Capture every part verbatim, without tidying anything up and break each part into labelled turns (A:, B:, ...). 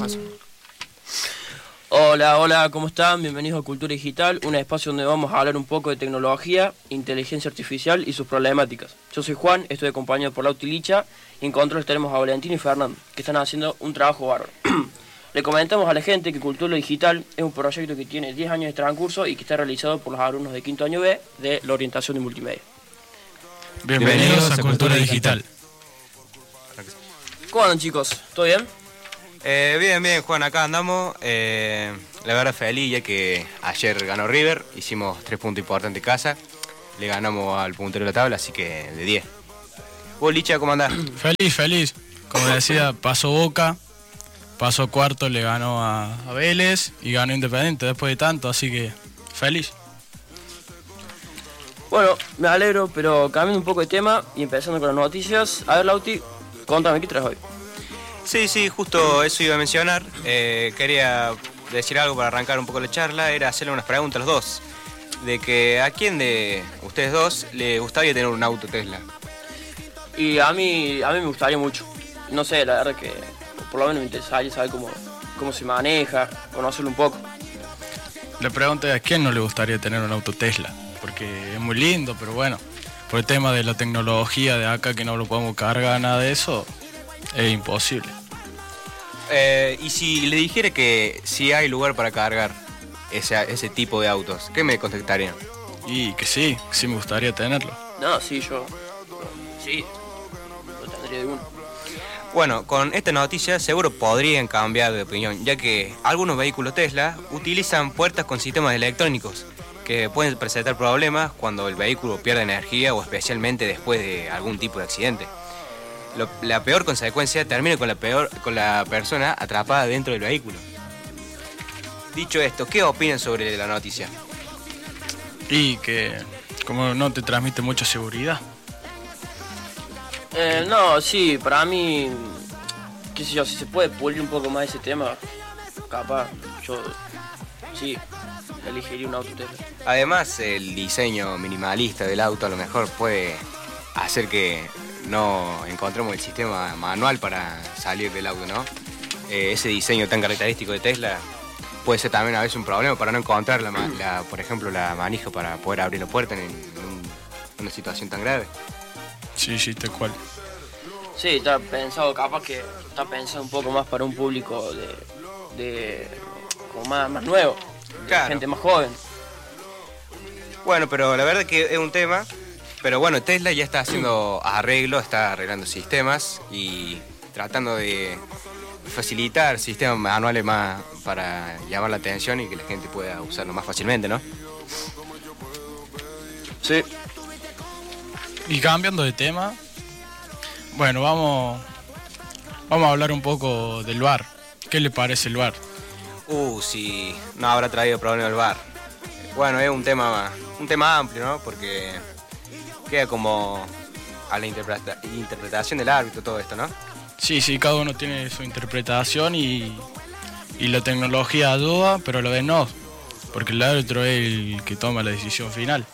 A: Paso.
B: Hola, hola, ¿cómo están? Bienvenidos a Cultura Digital, un espacio donde vamos a hablar un poco de tecnología, inteligencia artificial y sus problemáticas. Yo soy Juan, estoy acompañado por Lauti Licha y en control tenemos a Valentín y Fernando, que están haciendo un trabajo bárbaro. Le comentamos a la gente que Cultura Digital es un proyecto que tiene diez años de transcurso y que está realizado por los alumnos de quinto año B de la orientación de multimedia.
A: Bienvenidos a Cultura Digital.
B: ¿Cómo andan, chicos? ¿Todo bien?
C: Eh, bien, bien, Juan, acá andamos. Eh, la verdad feliz ya que ayer ganó River, hicimos tres puntos importantes en casa, le ganamos al puntero de la tabla, así que de diez. ¿Vos, Licha, cómo andás?
A: Feliz, feliz. Como decía, pasó Boca, pasó cuarto, le ganó a, a Vélez y ganó Independiente después de tanto, así que feliz.
B: Bueno, me alegro, pero cambiando un poco de tema y empezando con las noticias. A ver, Lauti, contame, ¿qué traes hoy?
C: Sí, sí, justo eso iba a mencionar. Eh, quería decir algo para arrancar un poco la charla, era hacerle unas preguntas a los dos. De que a quién de ustedes dos le gustaría tener un auto Tesla.
B: Y a mí, a mí me gustaría mucho. No sé, la verdad que por lo menos me interesaría saber cómo, cómo se maneja, conocerlo un poco.
A: Le pregunté a quién no le gustaría tener un auto Tesla, porque es muy lindo, pero bueno, por el tema de la tecnología de acá que no lo podemos cargar, nada de eso, es imposible.
C: Eh, y si le dijera que si hay lugar para cargar ese, ese tipo de autos, ¿qué me contestarían?
A: Y que sí, que sí me gustaría tenerlo.
B: No, sí, yo... Sí, lo tendría de uno.
C: Bueno, con esta noticia seguro podrían cambiar de opinión, ya que algunos vehículos Tesla utilizan puertas con sistemas electrónicos que pueden presentar problemas cuando el vehículo pierde energía o especialmente después de algún tipo de accidente. Lo, la peor consecuencia termina con la, peor, con la persona atrapada dentro del vehículo. Dicho esto, ¿qué opinan sobre la noticia?
A: Y que como no te transmite mucha seguridad.
B: Eh, no, sí, para mí, qué sé yo, si se puede pulir un poco más ese tema, capaz, yo, sí, elegiría un auto Tesla.
C: Además, el diseño minimalista del auto a lo mejor puede hacer que no encontremos el sistema manual para salir del auto, ¿no? Eh, ese diseño tan característico de Tesla puede ser también a veces un problema para no encontrar, la, la, por ejemplo, la manija para poder abrir la puerta en, en un, una situación tan grave.
A: Sí, sí, tal cual.
B: Sí, está pensado, capaz que está pensado un poco más para un público de, de como más, más nuevo,
C: Claro.
B: gente más joven.
C: Bueno, pero la verdad que es un tema. Pero bueno, Tesla ya está haciendo arreglos, está arreglando sistemas y tratando de facilitar sistemas manuales más para llamar la atención y que la gente pueda usarlo más fácilmente, ¿no?
B: Sí.
A: Y cambiando de tema, bueno, vamos, vamos a hablar un poco del V A R. ¿Qué le parece el V A R?
C: Uh, si no habrá traído problema el V A R. Bueno, es un tema, un tema amplio, ¿no? Porque queda como a la interpreta interpretación del árbitro todo esto, ¿no?
A: Sí, sí, cada uno tiene su interpretación y, y la tecnología ayuda, pero a la vez no, porque el árbitro es el que toma la decisión final.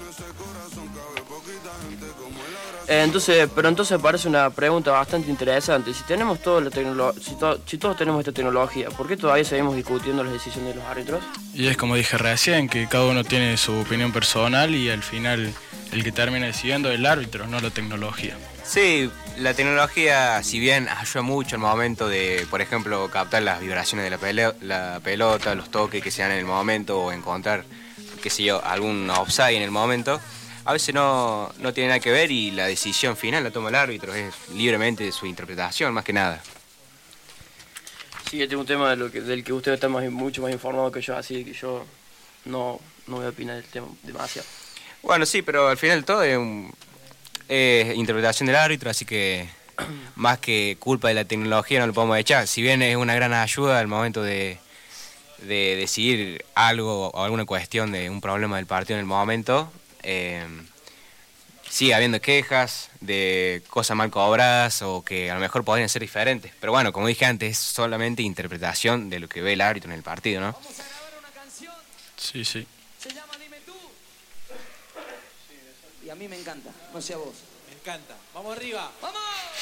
B: Eh, entonces, pero entonces parece una pregunta bastante interesante. Si tenemos toda la tecnolo si, to si todos tenemos esta tecnología, ¿por qué todavía seguimos discutiendo las decisiones de los árbitros?
A: Y es como dije recién, que cada uno tiene su opinión personal y al final el que termina decidiendo es el árbitro, no la tecnología.
C: Sí, la tecnología, si bien ayuda mucho al momento de, por ejemplo, captar las vibraciones de la, pele la pelota, los toques que se dan en el momento o encontrar, qué sé yo, algún offside en el momento, a veces no, no tiene nada que ver y la decisión final la toma el árbitro, es libremente su interpretación más que nada.
B: Sí, este es un tema de lo que, del que usted está más, mucho más informado que yo, así que yo no, no voy a opinar del tema demasiado.
C: Bueno, sí, pero al final todo es, un, es interpretación del árbitro, así que más que culpa de la tecnología no lo podemos echar. Si bien es una gran ayuda al momento de, de decidir algo o alguna cuestión de un problema del partido en el momento, eh, sigue habiendo quejas de cosas mal cobradas o que a lo mejor podrían ser diferentes. Pero bueno, como dije antes, es solamente interpretación de lo que ve el árbitro en el partido, ¿no?
A: Sí, sí.
D: Y a mí me encanta, no sé a vos.
E: Me encanta. ¡Vamos arriba! ¡Vamos!